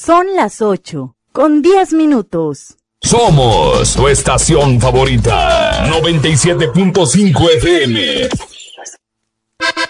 Son las 8:10. Somos tu estación favorita, 97.5 FM.